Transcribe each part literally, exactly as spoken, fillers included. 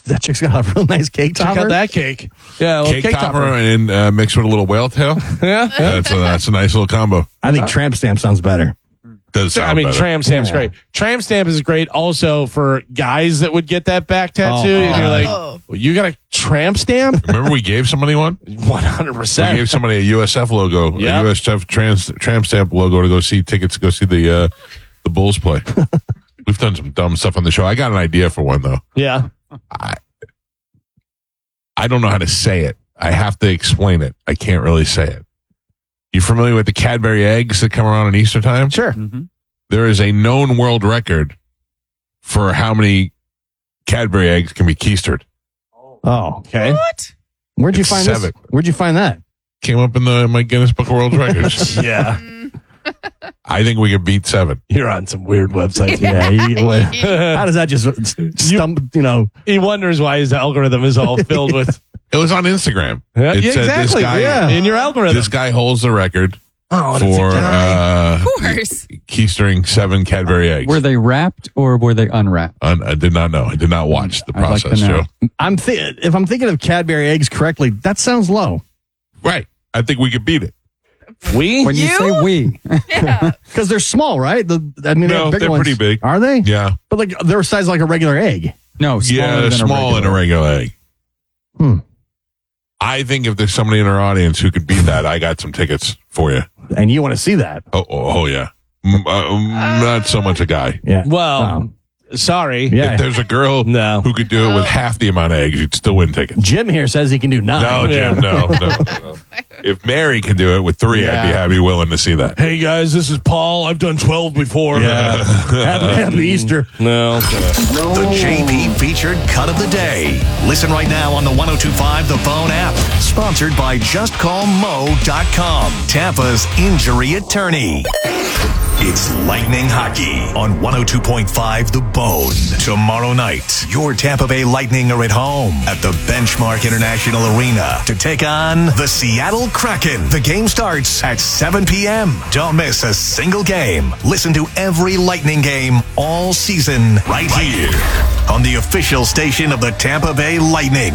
that chick's got a real nice cake Check topper. out that cake. Yeah, a little Cake, cake, topper, topper. and uh, mixed with a little whale tail. Yeah. That's a, that's a nice little combo. I think tramp stamp sounds better. Does sound I mean, better. tram stamp's Yeah. great. Tram stamp is great also for guys that would get that back tattoo. Oh, and you're like, oh. well, you got a tramp stamp? Remember we gave somebody one? one hundred We percent. gave somebody a U S F logo, Yep. a U S F trans, tram stamp logo to go see tickets to go see the uh, the Bulls play. We've done some dumb stuff on the show. I got an idea for one, though. Yeah. I, I don't know how to say it. I have to explain it. I can't really say it. You familiar with the Cadbury eggs that come around in Easter time? Sure. Mm-hmm. There is a known world record for how many Cadbury eggs can be keistered. Oh, Okay. What? where'd you It's find seven. this? Where'd you find that? Came up in the my Guinness Book of World Records. Yeah. I think we could beat seven. You're on some weird websites. Yeah. You, what- how does that just stump? You know, He wonders why his algorithm is all filled with. It was on Instagram. Yeah, It yeah, said exactly. this guy, yeah. In your algorithm. this guy holds the record oh, that's for a guy. uh, Of course. keistering seven Cadbury eggs. Were they wrapped or were they unwrapped? Un- I did not know. I did not watch the I'd like process, to know. Joe. I'm th- if I'm thinking of Cadbury eggs correctly, that sounds low Right. I think we could beat it. we? When you, You? say we, Yeah. because they're small, right? The, I mean, No, they're, bigger they're ones. pretty big. Are they? Yeah. But like they're size like a regular egg. no, smaller Yeah, than small a in a regular egg. Hmm. I think if there's somebody in our audience who could beat that, I got some tickets for you. And you want to see that? Oh, oh, oh yeah. Mm, uh, um, not so much a guy. Yeah. Well, Um, sorry. yeah. If there's a girl No. who could do it with half the amount of eggs, you'd still win tickets. Jim here says he can do nine. No, Jim, no, no, no. If Mary can do it with three, I'd be Yeah. happy, willing to see that. Hey, guys, this is Paul. I've done twelve before. Yeah. happy, happy Easter. No. The J P featured cut of the day. Listen right now on the one oh two point five The Phone app. Sponsored by just call mo dot com, Tampa's injury attorney. It's Lightning Hockey on one oh two point five The Bone. Tomorrow night, your Tampa Bay Lightning are at home at the Benchmark International Arena to take on the Seattle Kraken. The game starts at seven p.m. Don't miss a single game. Listen to every Lightning game all season right here on the official station of the Tampa Bay Lightning.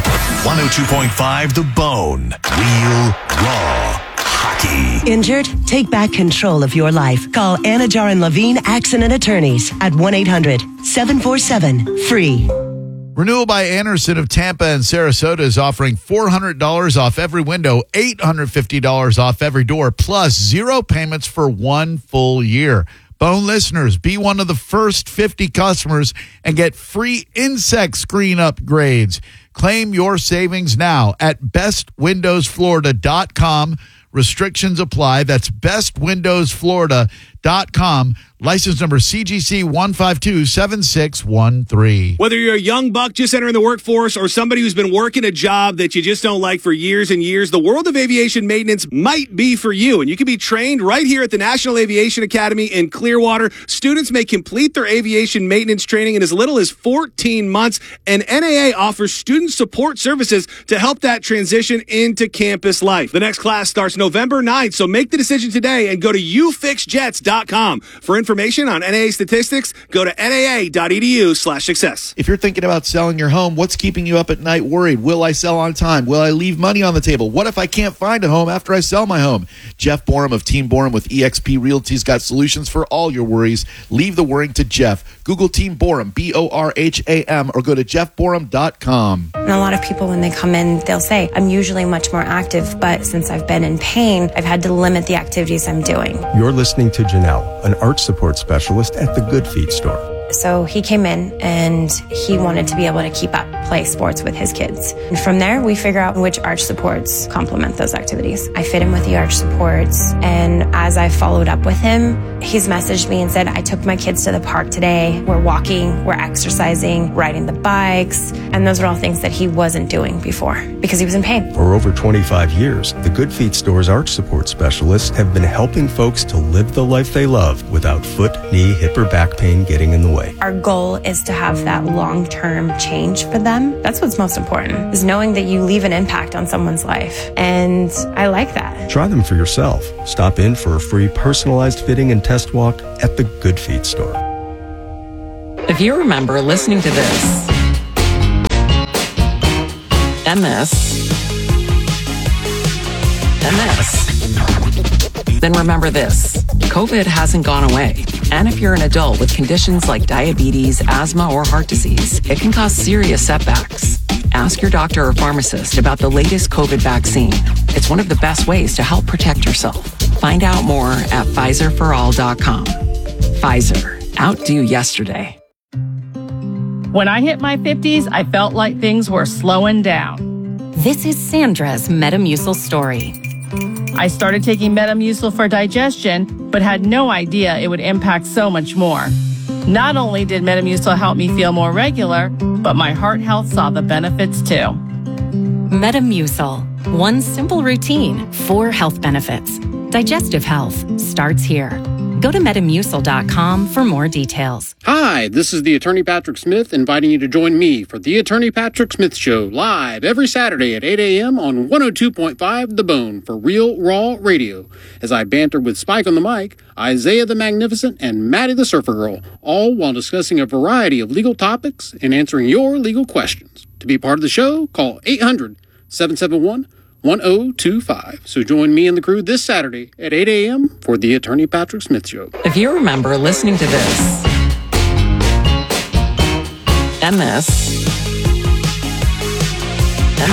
one oh two point five The Bone. Real, raw hockey. Injured? Take back control of your life. Call Anajar and Levine Accident Attorneys at one eight hundred seven four seven free. Renewal by Anderson of Tampa and Sarasota is offering four hundred dollars off every window, eight hundred fifty dollars off every door, plus zero payments for one full year. Bone listeners, be one of the first fifty customers and get free insect screen upgrades. Claim your savings now at best windows florida dot com. Restrictions apply. That's best windows florida dot com. License number C G C one five two seven six one three. Whether you're a young buck just entering the workforce or somebody who's been working a job that you just don't like for years and years, the world of aviation maintenance might be for you. And you can be trained right here at the National Aviation Academy in Clearwater. Students may complete their aviation maintenance training in as little as fourteen months. And N A A offers student support services to help that transition into campus life. The next class starts November ninth, so make the decision today and go to u fix jets dot com. For information on N A A statistics, go to N A A dot E D U slash success. If you're thinking about selling your home, what's keeping you up at night worried? Will I sell on time? Will I leave money on the table? What if I can't find a home after I sell my home? Jeff Borum of Team Borum with E X P Realty's got solutions for all your worries. Leave the worrying to Jeff. Google Team Borum, B O R H A M, or go to jeff borum dot com. And a lot of people, when they come in, they'll say, I'm usually much more active, but since I've been in pain, I've had to limit the activities I'm doing. You're listening to Janelle, an arch support specialist at the Good Feet store. So he came in and he wanted to be able to keep up, play sports with his kids. And from there, we figure out which arch supports complement those activities. I fit him with the arch supports. And as I followed up with him, he's messaged me and said, I took my kids to the park today. We're walking, we're exercising, riding the bikes. And those are all things that he wasn't doing before because he was in pain. For over twenty-five years, the Good Feet store's arch support specialists have been helping folks to live the life they love without foot, knee, hip, or back pain getting in the way. Our goal is to have that long-term change for them. That's what's most important, is knowing that you leave an impact on someone's life. And I like that. Try them for yourself. Stop in for a free personalized fitting and test walk at the Good Feet store. If you remember listening to this And this. And this. Then remember this. COVID hasn't gone away. And if you're an adult with conditions like diabetes, asthma, or heart disease, it can cause serious setbacks. Ask your doctor or pharmacist about the latest COVID vaccine. It's one of the best ways to help protect yourself. Find out more at Pfizer for all dot com. Pfizer. Outdo yesterday. When I hit my fifties, I felt like things were slowing down. This is Sandra's Metamucil story. I started taking Metamucil for digestion, but had no idea it would impact so much more. Not only did Metamucil help me feel more regular, but my heart health saw the benefits too. Metamucil. One simple routine, four health benefits. Digestive health starts here. Go to Metamucil dot com for more details. Hi, this is the Attorney Patrick Smith inviting you to join me for the Attorney Patrick Smith Show live every Saturday at eight a.m. on one oh two point five The Bone for Real Raw Radio. As I banter with Spike on the mic, Isaiah the Magnificent, and Maddie the Surfer Girl, all while discussing a variety of legal topics and answering your legal questions. To be part of the show, call eight hundred, seven seven one, one oh two five. So join me and the crew this Saturday at eight a.m. for the Attorney Patrick Smith Show. If you remember listening to this, and this, and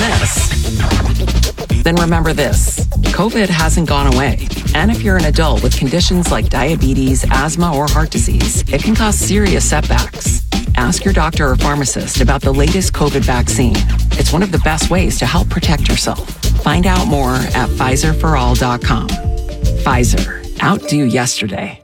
this, then remember this. COVID hasn't gone away. And if you're an adult with conditions like diabetes, asthma, or heart disease, it can cause serious setbacks. Ask your doctor or pharmacist about the latest COVID vaccine. It's one of the best ways to help protect yourself. Find out more at Pfizer for all dot com. Pfizer. Outdo yesterday.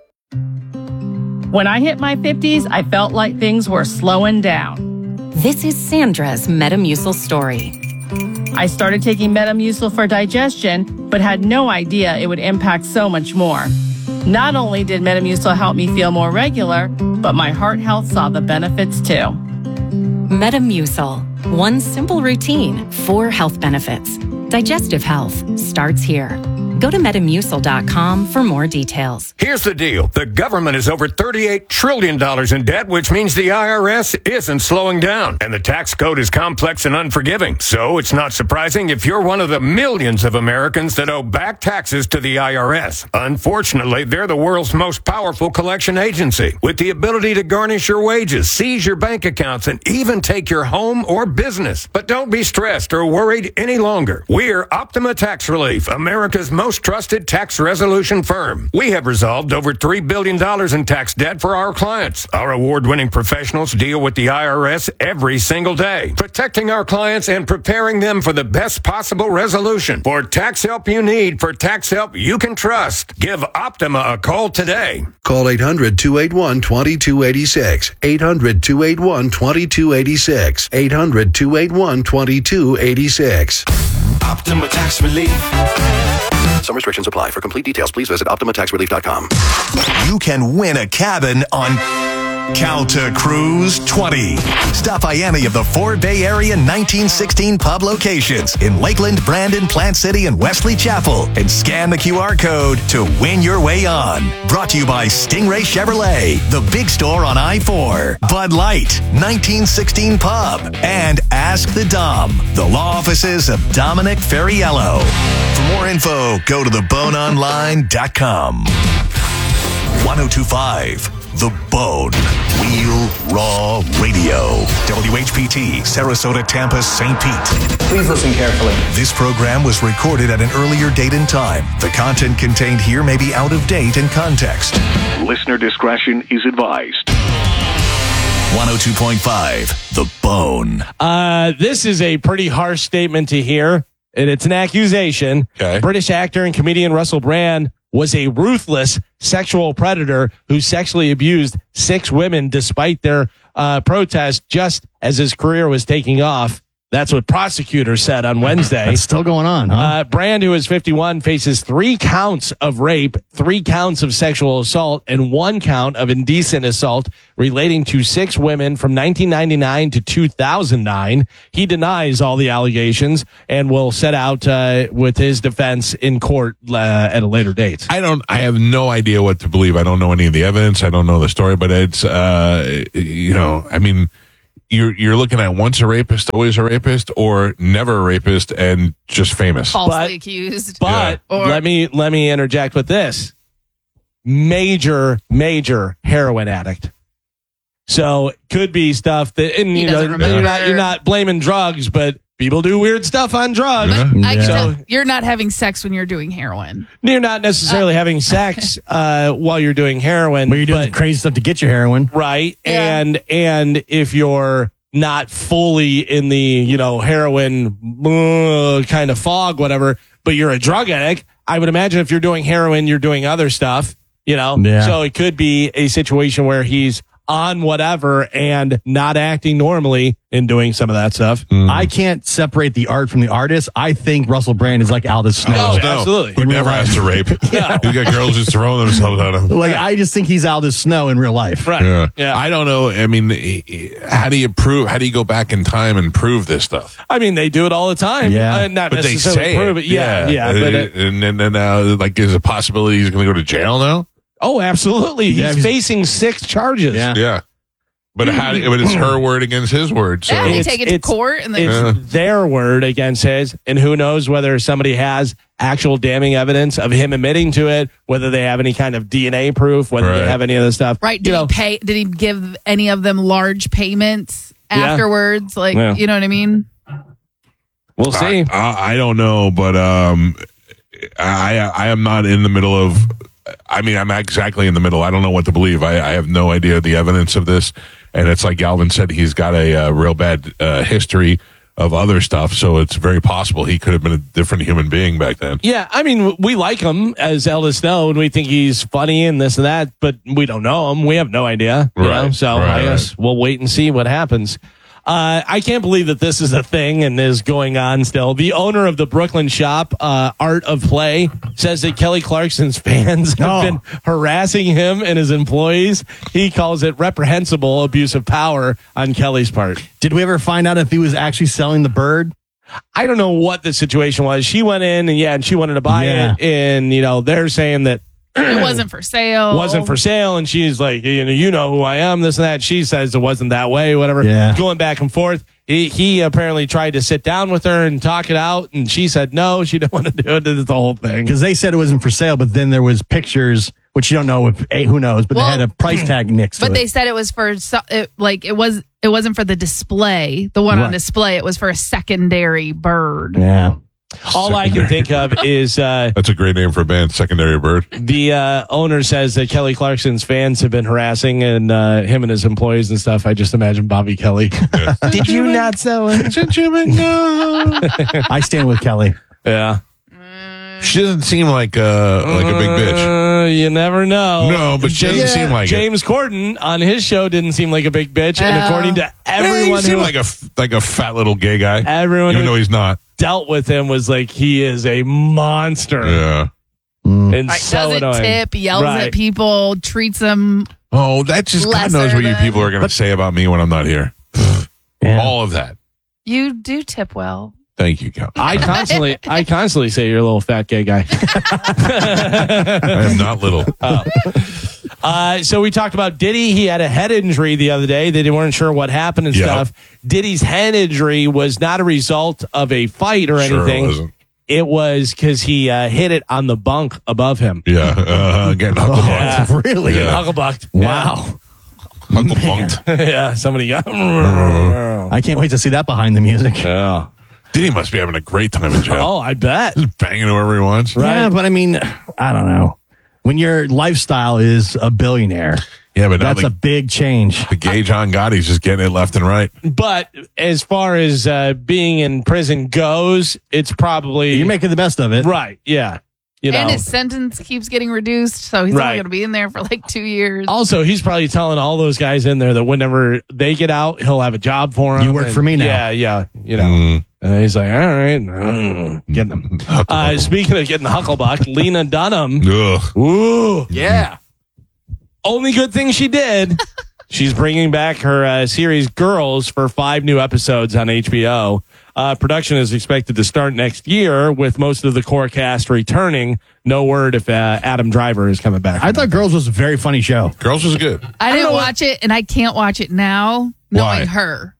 When I hit my fifties, I felt like things were slowing down. This is Sandra's Metamucil story. I started taking Metamucil for digestion, but had no idea it would impact so much more. Not only did Metamucil help me feel more regular, but my heart health saw the benefits too. Metamucil. One simple routine, four health benefits. Digestive health starts here. Go to Metamucil dot com for more details. Here's the deal. The government is over thirty-eight trillion dollars in debt, which means the I R S isn't slowing down. And the tax code is complex and unforgiving. So it's not surprising if you're one of the millions of Americans that owe back taxes to the I R S. Unfortunately, they're the world's most powerful collection agency, with the ability to garnish your wages, seize your bank accounts, and even take your home or business. But don't be stressed or worried any longer. We're Optima Tax Relief, America's most trusted tax resolution firm. We have resolved over three billion dollars in tax debt for our clients. Our award-winning professionals deal with the I R S every single day, protecting our clients and preparing them for the best possible resolution. For tax help you need, for tax help you can trust, give Optima a call today. Call eight hundred, two eight one, two two eight six. eight hundred, two eight one, two two eight six. eight hundred, two eight one, two two eight six. Optima Tax Relief. Some restrictions apply. For complete details, please visit Optima Tax Relief dot com. You can win a cabin on Calta Cruise twenty. Stop by any of the four Bay Area nineteen sixteen pub locations in Lakeland, Brandon, Plant City, and Wesley Chapel and scan the Q R code to win your way on. Brought to you by Stingray Chevrolet, the big store on I four, Bud Light, nineteen sixteen Pub, and Ask the Dom, the law offices of Dominic Ferriello. For more info, go to the bone online dot com. ten twenty-five The Bone. Real Raw Radio. W H P T, Sarasota, Tampa, Saint Pete. Please listen carefully. This program was recorded at an earlier date and time. The content contained here may be out of date in context. Listener discretion is advised. one oh two point five The Bone. Uh, this is a pretty harsh statement to hear, and it's an accusation. Okay. British actor and comedian Russell Brand was a ruthless sexual predator who sexually abused six women despite their uh, protest just as his career was taking off. That's what prosecutors said on Wednesday. That's still going on, huh? Uh, Brand, who is fifty-one, faces three counts of rape, three counts of sexual assault, and one count of indecent assault relating to six women from nineteen ninety-nine to two thousand nine. He denies all the allegations and will set out uh, with his defense in court uh, at a later date. I don't, I have no idea what to believe. I don't know any of the evidence. I don't know the story, but it's, uh, you know, I mean, you're you're looking at once a rapist, always a rapist, or never a rapist and just famous. Falsely But- accused. But Or- let me let me interject with this. Major, major heroin addict. So it could be stuff that, and He you know, doesn't remember. you're not, you're not blaming drugs, but people do weird stuff on drugs. I can So tell you're not having sex when you're doing heroin. you're not necessarily having sex uh, while you're doing heroin. But you're doing crazy stuff to get your heroin. Right. And and if you're not fully in the, you know, heroin uh, kind of fog, whatever, but you're a drug addict, I would imagine if you're doing heroin, you're doing other stuff, you know? Yeah. So it could be a situation where he's on whatever and not acting normally and doing some of that stuff. I can't separate the art from the artist. I think Russell Brand is like Aldous Snow. Oh, No, absolutely. Who never has to rape. Yeah. You got girls just throwing themselves at him. Like, I just think he's Aldous Snow in real life. Right. Yeah. Yeah. I don't know. I mean, eh, eh, how do you prove? How do you go back in time and prove this stuff? I mean, they do it all the time. Yeah. Uh, not But they necessarily say prove it. it. Yeah. Yeah. but it, and then, then uh, like, is a possibility he's going to go to jail now? oh, absolutely. He's Yeah, he's- facing six charges. Yeah. Yeah. But how? do- But it's her word against his word. So Yeah, they It's- take it to it's- court and then It's Yeah. their word against his, and who knows whether somebody has actual damning evidence of him admitting to it, whether they have any kind of D N A proof, whether Right. they have any other stuff. right. Did You know, he pay? Did he give any of them large payments Yeah. afterwards? Like, Yeah. you know what I mean? we'll see. I, I, I don't know, but um, I I am not in the middle of. I mean, I'm not exactly in the middle. I don't know what to believe. I, I have no idea the evidence of this, and it's like Galvin said, he's got a, uh real bad uh, history of other stuff, so it's very possible he could have been a different human being back then. Yeah, I mean, we like him as Aldous Snow, and we think he's funny and this and that, but we don't know him. We have no idea. You Right, know? So right, I guess we'll wait and see what happens. Uh, I can't believe that this is a thing and is going on still. The owner of the Brooklyn shop, uh, Art of Play, says that Kelly Clarkson's fans have Oh. been harassing him and his employees. He calls it reprehensible abuse of power on Kelly's part. Did we ever find out if he was actually selling the bird? I don't know what the situation was. She went in and yeah, and she wanted to buy Yeah. it, and you know they're saying that It wasn't for sale. wasn't for sale, and she's like, you know, you know who I am, this and that. She says it wasn't that way, whatever. Yeah. Going back and forth. He, he apparently tried to sit down with her and talk it out, and she said no, she didn't want to do it. It's the whole thing. Because they said it wasn't for sale, but then there was pictures, which you don't know if eh, who knows, but Well, they had a price tag next to But it. they said it was for so- it, like it was it wasn't for the display. The one on Right. display, it was for a secondary bird. yeah. All I can think of is uh, That's a great name for a band, Secondary Bird. the uh, owner says that Kelly Clarkson's fans have been harassing and uh, him and his employees and stuff. I just imagine Bobby Kelly. Did you not sell it? I stand with Kelly. Yeah. She doesn't seem like uh like a big bitch. Uh, you never know. No, but she doesn't seem like it. James Corden on his show didn't seem like a big bitch, and Oh. according to Yeah, everyone he seemed who like a f- like a fat little gay guy. everyone even who though he's not. dealt with him was like he is a monster. Yeah. And Right, so doesn't annoying. tip, yells Right. at people, treats them. Oh, that just God Lesser knows what you than- people are going to say about me when I'm not here. All of that. You do tip well. Thank you, Cal. I constantly, I constantly say you're a little fat gay guy. I am not little. Oh. Uh, so we talked about Diddy. He had a head injury the other day. They weren't sure what happened and Yep. stuff. Diddy's head injury was not a result of a fight or Sure it anything. wasn't. It was because he uh, hit it on the bunk above him. Yeah, uh, getting hucklebucked. Yeah. Really? Yeah. Hucklebucked. Wow. Hucklebucked. Yeah, somebody got. I can't wait to see that behind the music. Yeah. Diddy must be having a great time in jail. Oh, I bet. Just banging whoever he wants. Yeah, but I mean, I don't know. When your lifestyle is a billionaire, Yeah, but now that's the, a big change. the gay John Gotti's just getting it left and right. But as far as uh, being in prison goes, it's probably You're making the best of it. right. Yeah, you know. And his sentence keeps getting reduced, so he's Right. only going to be in there for like two years. Also, he's probably telling all those guys in there that whenever they get out, he'll have a job for them. You work for me now. Yeah, yeah. You know. Mm. And he's like, all right, mm, getting them. Uh, speaking of getting the Hucklebuck, Lena Dunham. Ugh. Ooh, yeah. Only good thing she did. She's bringing back her uh, series Girls for five new episodes on H B O. Uh, production is expected to start next year with most of the core cast returning. No word if uh, Adam Driver is coming back. I thought Girls was a very funny show. Girls was good. I didn't watch it, and I can't watch it now knowing Why? her.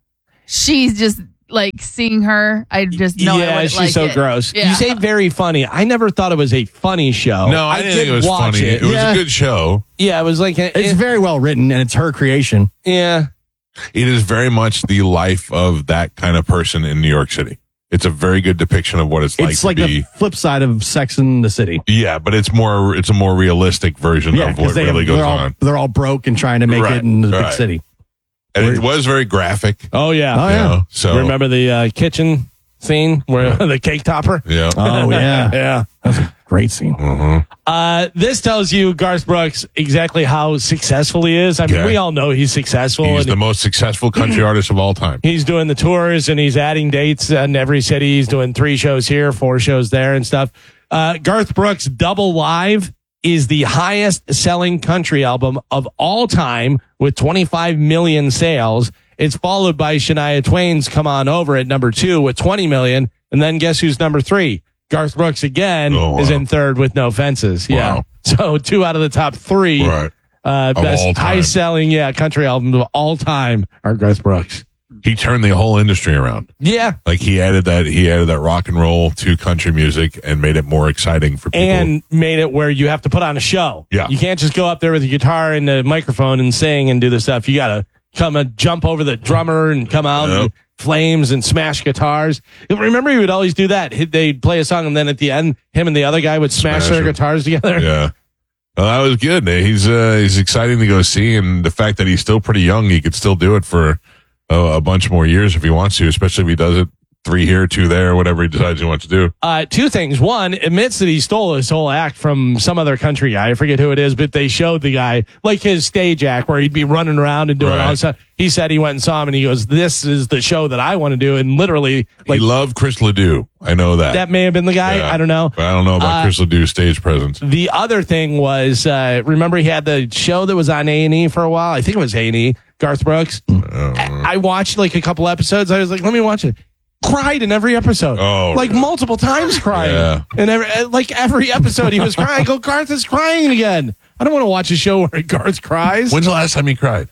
she's just like seeing her. I just know. I yeah, wouldn't she's like so it. gross. Yeah. You say very funny. I never thought it was a funny show. No, I, didn't did think it was watch funny. It, It, was Yeah. a good show. Yeah, it was like a, It's it- very well written, and it's her creation. yeah. It is very much the life of that kind of person in New York City. It's a very good depiction of what it's, It's like like to be. the flip side of Sex in the City. Yeah, but it's more. It's a more realistic version Yeah, of what because they really they're goes all, on. they're all broke and trying to make Right, it in the right. big city. And it was very graphic. Oh yeah. Oh, you yeah. know, so Remember the uh, kitchen scene where the cake topper? yeah. Oh, yeah. Yeah. That's a great scene. Mhm. Uh, this tells you Garth Brooks exactly how successful he is. I mean, Yeah. we all know he's successful. He's and the most successful country artist of all time. he's doing the tours and he's adding dates in every city. He's doing three shows here, four shows there and stuff. Uh, Garth Brooks' Double Live is the highest selling country album of all time with twenty-five million sales. It's followed by Shania Twain's Come On Over at number two with twenty million. And then guess who's number three? Garth Brooks again Oh, wow. is in third with No Fences. Yeah. Wow. So two out of the top three Right. uh, Of best all time. high selling, yeah, country albums of all time are Garth Brooks. He turned the whole industry around. Yeah. Like he added that he added that rock and roll to country music and made it more exciting for people. And made it where you have to put on a show. Yeah. You can't just go up there with your guitar and the microphone and sing and do the stuff. You got to come and jump over the drummer and come out Yep. and flames and smash guitars. Remember, he would always do that. He'd- They'd play a song and then at the end, him and the other guy would smash, Smash their them. guitars together. Yeah. Well, that was good. He's uh, he's exciting to go see, and the fact that he's still pretty young, he could still do it for a, a bunch more years if he wants to, especially if he does it three here, two there, whatever he decides he wants to do. Uh, two things. One, admits that he stole his whole act from some other country guy. I forget who it is, but they showed the guy, like his stage act where he'd be running around and doing Right. all this stuff. He said he went and saw him and he goes, this is the show that I want to do. And literally, like, he loved Chris Ledoux. I know that. that may have been the guy. Yeah. I don't know. But I don't know about Uh, Chris Ledoux's stage presence. The other thing was, uh, remember he had the show that was on A and E for a while? I think it was A and E, Garth Brooks. I, I watched like a couple episodes. I was like, let me watch it. Cried in every episode. Oh, like really? multiple times crying. Yeah. And every, uh, like every episode he was crying. I go, Garth is crying again. I don't want to watch a show where Garth cries. When's the last time he cried?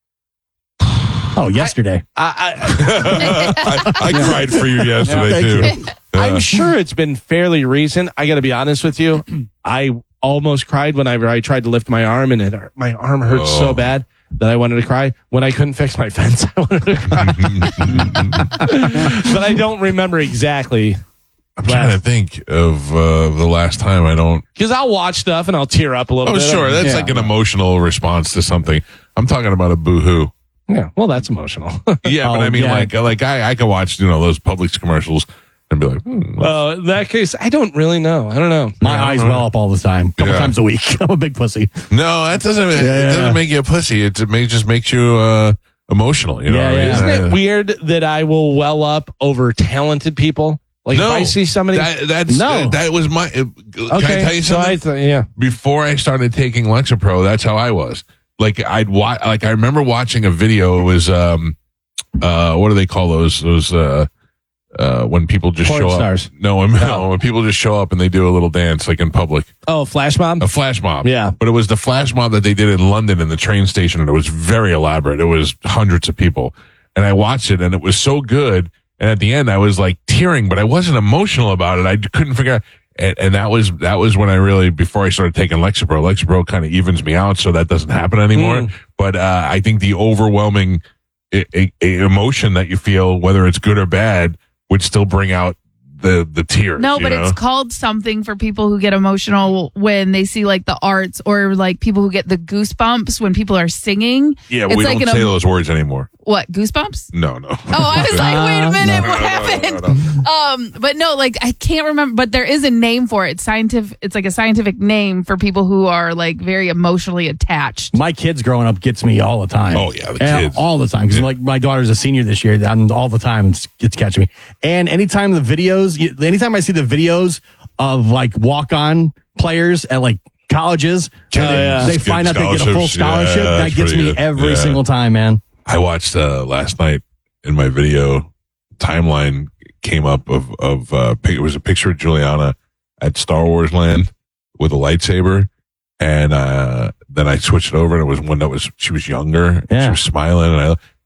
Oh, yesterday. I, I, I cried for you yesterday, Thank too. you. Yeah. I'm sure it's been fairly recent. I got to be honest with you. I almost cried whenever I tried to lift my arm, and it hurt- my arm hurt Oh. so bad that I wanted to cry. When I couldn't fix my fence, I wanted to cry. But I don't remember exactly I'm trying to think of uh, the last time I don't. because I'll watch stuff and I'll tear up a little Oh, bit. sure. That's Yeah. like an emotional response to something. I'm talking about a boo-hoo. Yeah, well, that's emotional. Yeah, but Oh, I mean, yeah. like, like I, I can watch, you know, those Publix commercials and be like, hmm, Well, in that case, I don't really know. I don't know. My Yeah, eyes I don't well up all the time, a couple Yeah. times a week. I'm a big pussy. no, that doesn't. It Yeah. doesn't make you a pussy. It, it may, just makes you uh, emotional. You know, Yeah, yeah. Isn't Uh, it weird that I will well up over talented people? Like no, if I see somebody. That, that's No. That was my. Uh, Can I okay, tell you so something? I th- yeah. Before I started taking Lexapro, that's how I was. Like I'd watch. Like I remember watching a video. It was um, uh, what do they call those? Those uh, uh, when people just Porn show stars. up. No, when, no, when people just show up and they do a little dance, like in public. Oh, flash mob. A flash mob. Yeah. But it was the flash mob that they did in London in the train station, and it was very elaborate. It was hundreds of people. And I watched it, and it was so good. And at the end, I was like tearing, but I wasn't emotional about it. I couldn't figure out. And, and that was that was when I really, before I started taking Lexapro, Lexapro kind of evens me out, so that doesn't happen anymore. Mm. But uh, I think the overwhelming I- I- I- emotion that you feel, whether it's good or bad, would still bring out the the tears. No, you but know? it's called something for people who get emotional when they see like the arts, or like people who get the goosebumps when people are singing. Yeah, it's we like don't an say em- those words anymore. What, goosebumps? No, no. Oh, I was like, wait a minute, No, what no, no, happened? no, no, no. Um, but no, like I can't remember, but there is a name for it. Scientific, it's like a scientific name for people who are like very emotionally attached. My kids growing up gets me all the time. Oh, yeah, the And kids. all the time. Because like my daughter's a senior this year, and all the time it's, it's catching me. And anytime the videos, you- anytime I see the videos of like walk-on players at like colleges, and Oh, they, yeah. they Good find out they get a full scholarships. scholarship, Yeah, that that's gets pretty me good. every Yeah. single time, man. I watched uh, last night in my video timeline came up of of uh, pic- it was a picture of Juliana at Star Wars Land with a lightsaber, and uh, then I switched it over and it was when that was she was younger, and she Yeah. was smiling, and I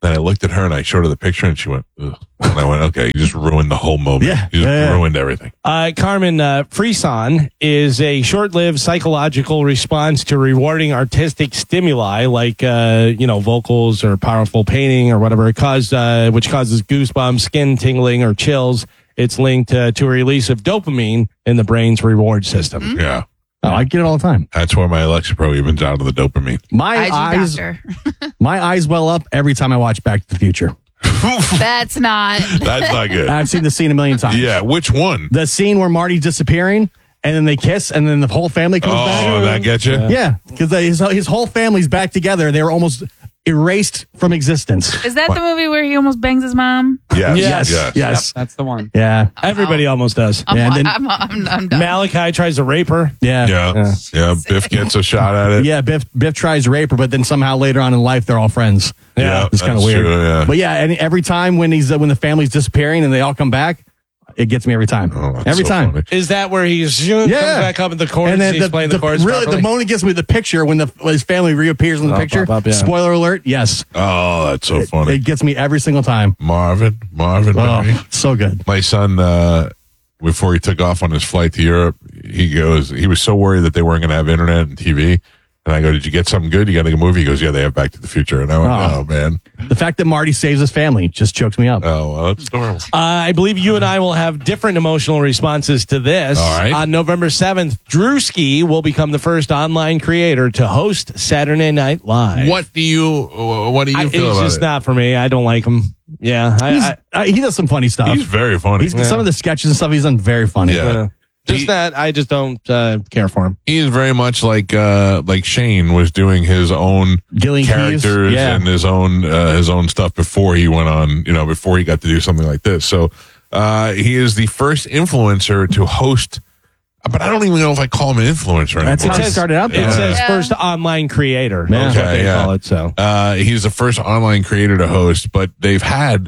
Then I looked at her and I showed her the picture and she went, ugh. And I went, okay, you just ruined the whole moment. Yeah. You just Yeah, yeah. ruined everything. Uh, Carmen, uh, Frisson is a short-lived psychological response to rewarding artistic stimuli like, uh, you know, vocals or powerful painting or whatever, it caused, uh, which causes goosebumps, skin tingling, or chills. It's linked uh, to a release of dopamine in the brain's reward system. Yeah. Oh, I get it all the time. That's where my Alexa Pro even's out of the dopamine. My I G eyes, doctor. my eyes well up every time I watch Back to the Future. That's not. That's not good. I've seen the scene a million times. Yeah, which one? The scene where Marty's disappearing, and then they kiss, and then the whole family comes Oh, back. that gets you? Yeah, because his, his whole family's back together. They were almost erased from existence. Is that the movie where he almost bangs his mom? Yes. Yes. Yes. Yes. That's the one. Yeah. Everybody almost does. I'm, Yeah, and then- I'm, I'm, I'm done. Malachi tries to rape her. Yeah. Yeah. Yeah. Biff gets a shot at it. Yeah, Biff Biff tries to rape her, but then somehow later on in life they're all friends. Yeah, it's kind of that's weird. true, yeah. But yeah, and every time when he's uh, when the family's disappearing and they all come back, it gets me every time. Oh, that's every so time. funny. Is that where he's yeah. comes back up in the chords And then he's the, playing the, the, chords really properly? the moment gets me the picture when the when his family reappears in the Oh, picture. pop up, yeah. Spoiler alert! Yes, Oh, that's so it, funny. it gets me every single time. Marvin, Marvin, Mary. Oh, so good. My son, uh, before he took off on his flight to Europe, he goes, he was so worried that they weren't going to have internet and T V. And I go, did you get something good? You got a movie? He goes, yeah, they have Back to the Future. And I went, Oh. oh, man. The fact that Marty saves his family just chokes me up. Oh, well, that's adorable. Uh, I believe you and I will have different emotional responses to this. All right. On November seventh, Drewski will become the first online creator to host Saturday Night Live. What do you, what do you I, feel it's about just it? not for me. I don't like him. Yeah. I, He's, I, uh, he does some funny stuff. He's very funny. He's, Some of the sketches and stuff he's done very funny. Yeah. uh, just He- that I just don't uh, care for him. He is very much like uh like Shane was doing his own Gillian Keys, characters yeah. and his own uh, his own stuff before he went on, you know, before he got to do something like this. So uh he is the first influencer to host, but I don't even know if I call him an influencer anymore. That's how it started out. It though. says Yeah. first online creator. Yeah. That's what Okay, they yeah. call it. So Uh, he's the first online creator to host, but they've had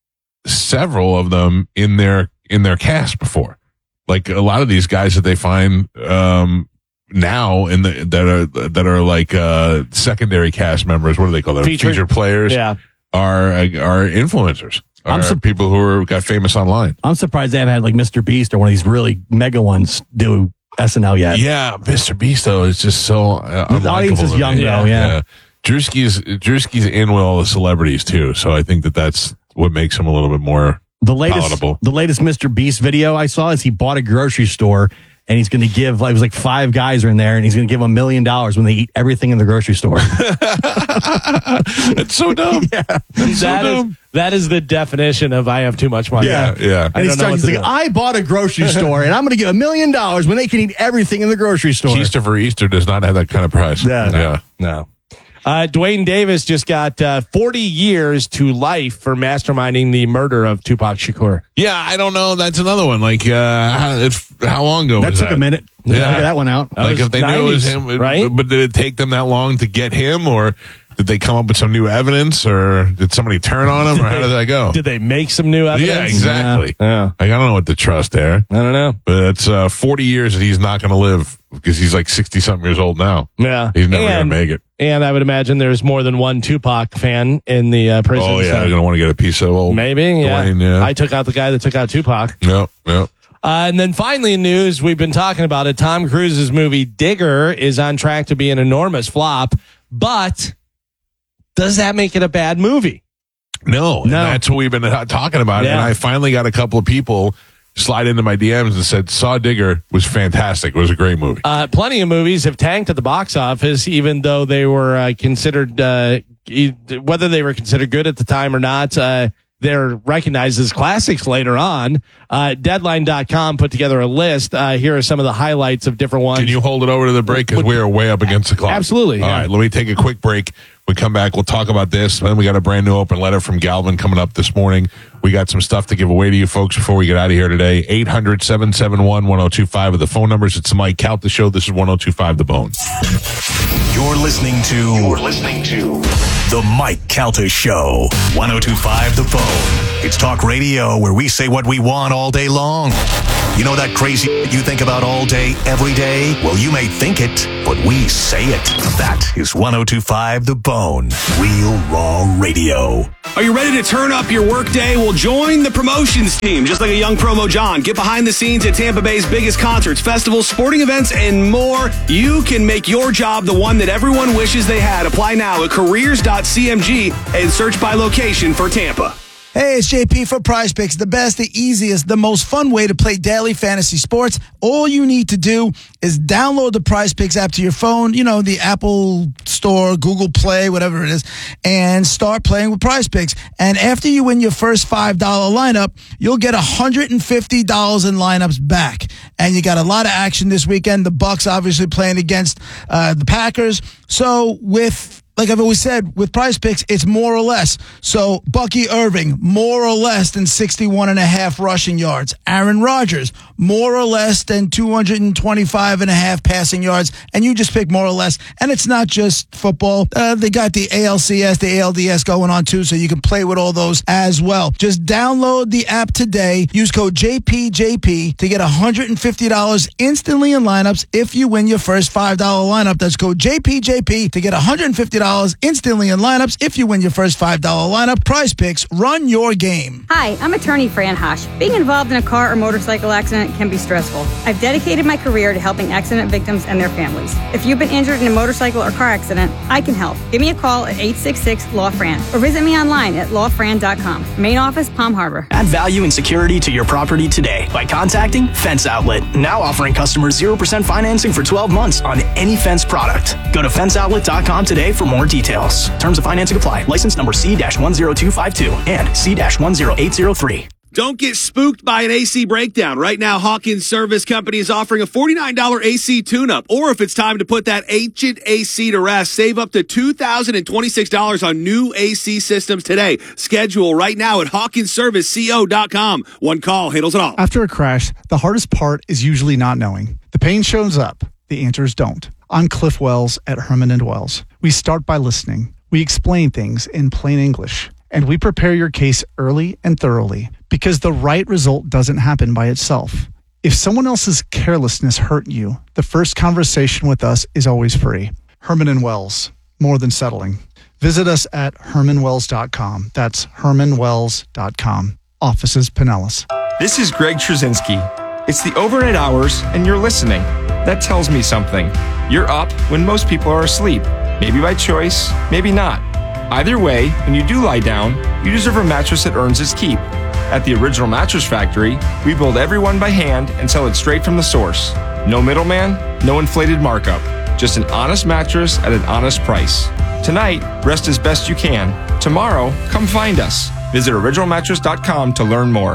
several of them in their in their cast before. Like a lot of these guys that they find um, now in the that are that are like uh, secondary cast members. What do they call them? Featured- Featured players. yeah. Are are influencers. I'm Are sup- people who are got famous online. I'm surprised they haven't had like Mister Beast or one of these really mega ones do S N L yet. Yeah, Mister Beast though is just so uh, The audience unlikable is to young, me. though, yeah. Drewski's Drewski's in with all the celebrities too, so I think that that's what makes him a little bit more The latest, palatable. the latest Mister Beast video I saw is he bought a grocery store and he's going to give like it was like five guys are in there and he's going to give them a million dollars when they eat everything in the grocery store. It's so dumb. yeah, that is that is the definition of I have too much money. Yeah, yeah. And he don't know starts what to like, do. I bought a grocery store and I'm going to give a million dollars when they can eat everything in the grocery store. Christopher Easter does not have that kind of price. Yeah. yeah. No. Uh, Dwayne Davis just got uh, forty years to life for masterminding the murder of Tupac Shakur. Yeah, I don't know. That's another one. Like, uh, how, it's, how long ago that was took that? a minute. Yeah. Yeah, figure that one out. Like, was if they knew it was nineties, him, right? But did it take them that long to get him, or did they come up with some new evidence, or did somebody turn on him, or how did that go? Did they make some new evidence? Yeah, exactly. Yeah. Like, I don't know what to trust there, I don't know. but it's uh, forty years that he's not going to live because he's like sixty something years old now. Yeah. He's never going to and, make it. and I would imagine there's more than one Tupac fan in the uh, prison. Oh yeah, so they're going to want to get a piece of old maybe. Yeah. Dwayne, yeah. I took out the guy that took out Tupac. Yep, yep. Uh, and then finally in news, we've been talking about it. Tom Cruise's movie Digger is on track to be an enormous flop, but does that make it a bad movie? No, and No. that's what we've been uh, talking about. Yeah. And I finally got a couple of people slide into my D Ms and said, Saw Digger was fantastic. It was a great movie. Uh, plenty of movies have tanked at the box office, even though they were uh, considered, uh, e- whether they were considered good at the time or not. Uh, they're recognized as classics later on. Uh, Deadline dot com put together a list. Uh, here are some of the highlights of different ones. Can you hold it over to the break? Because we are way up against the clock. Absolutely, All yeah. right, let me take a quick break. We come back, we'll talk about this. Then we got a brand new open letter from Galvin coming up this morning. We got some stuff to give away to you folks before we get out of here today. eight hundred, seven seven one, one oh two five are the phone numbers. It's the Mike Calta Show. This is one oh two five The Bone. You're listening to You're listening to The Mike Calta Show. one oh two five The Phone. It's talk radio where we say what we want all day long. You know that crazy you think about all day, every day? Well, you may think it, but we say it. That is one oh two five The Bone. Real Raw Radio. Are you ready to turn up your workday? Well, join the promotions team. Just like a young promo John, get behind the scenes at Tampa Bay's biggest concerts, festivals, sporting events, and more. You can make your job the one that everyone wishes they had. Apply now at careers dot c m g and search by location for Tampa. Hey, it's J P for Prize Picks, the best, the easiest, the most fun way to play daily fantasy sports. All you need to do is download the Prize Picks app to your phone, you know, the Apple Store, Google Play, whatever it is, and start playing with Prize Picks. And after you win your first five dollar lineup, you'll get one hundred fifty dollars in lineups back. And you got a lot of action this weekend. The Bucks obviously playing against uh, the Packers. So with Like I've always said, with Prize Picks, it's more or less. So Bucky Irving, more or less than sixty-one and a half rushing yards. Aaron Rodgers, more or less than two hundred twenty-five and a half passing yards. And you just pick more or less. And it's not just football. Uh, they got the A L C S, the A L D S going on too, so you can play with all those as well. Just download the app today. Use code J P J P to get one hundred fifty dollars instantly in lineups if you win your first five dollar lineup. That's code J P J P to get one hundred fifty dollars instantly in lineups if you win your first five dollar lineup. Prize Picks, run your game. Hi, I'm attorney Fran Hosh. Being involved in a car or motorcycle accident can be stressful. I've dedicated my career to helping accident victims and their families. If you've been injured in a motorcycle or car accident, I can help. Give me a call at eight six six, L A W, F R A N or visit me online at law fran dot com. Main office, Palm Harbor. Add value and security to your property today by contacting Fence Outlet. Now offering customers zero percent financing for twelve months on any Fence product. Go to fence outlet dot com today for more details. Terms of financing apply. License number C one zero two five two and C one zero eight zero three. Don't get spooked by an A C breakdown. Right now, Hawkins Service Company is offering a forty-nine dollar A C tune-up. Or if it's time to put that ancient A C to rest, save up to two thousand twenty-six dollars on new A C systems today. Schedule right now at hawkins service co dot com. One call handles it all. After a crash, the hardest part is usually not knowing. The pain shows up. The answers don't. I'm Cliff Wells at Herman and Wells. We start by listening. We explain things in plain English. And we prepare your case early and thoroughly because the right result doesn't happen by itself. If someone else's carelessness hurt you, the first conversation with us is always free. Herman and Wells, more than settling. Visit us at herman wells dot com. That's herman wells dot com. Offices Pinellas. This is Greg Trzynski. It's the overnight hours and you're listening. That tells me something. You're up when most people are asleep. Maybe by choice, maybe not. Either way, when you do lie down, you deserve a mattress that earns its keep. At the Original Mattress Factory, we build every one by hand and sell it straight from the source. No middleman, no inflated markup. Just an honest mattress at an honest price. Tonight, rest as best you can. Tomorrow, come find us. Visit original mattress dot com to learn more.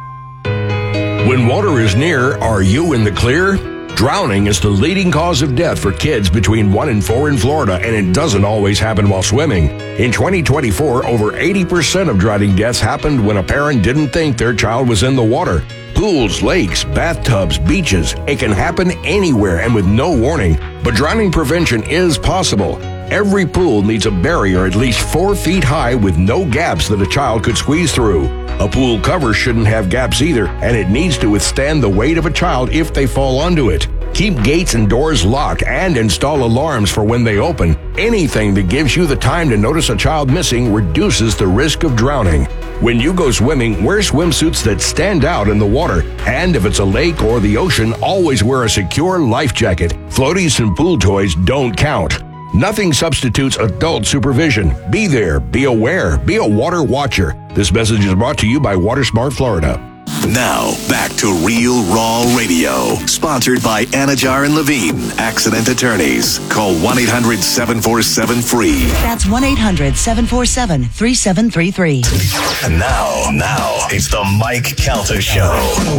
When water is near, are you in the clear? Drowning is the leading cause of death for kids between one and four in Florida, and it doesn't always happen while swimming. In twenty twenty-four, over eighty percent of drowning deaths happened when a parent didn't think their child was in the water. Pools, lakes, bathtubs, beaches, it can happen anywhere and with no warning. But drowning prevention is possible. Every pool needs a barrier at least four feet high with no gaps that a child could squeeze through. A pool cover shouldn't have gaps either, and it needs to withstand the weight of a child if they fall onto it. Keep gates and doors locked and install alarms for when they open. Anything that gives you the time to notice a child missing reduces the risk of drowning. When you go swimming, wear swimsuits that stand out in the water. And if it's a lake or the ocean, always wear a secure life jacket. Floaties and pool toys don't count. Nothing substitutes adult supervision. Be there, be aware, be a water watcher. This message is brought to you by WaterSmart Florida. Now, back to Real Raw Radio, sponsored by Anajar and Levine, accident attorneys. Call one eight hundred seven four seven free. That's one eight hundred seven four seven three seven three three. And now, now, it's the Mike Calta Show.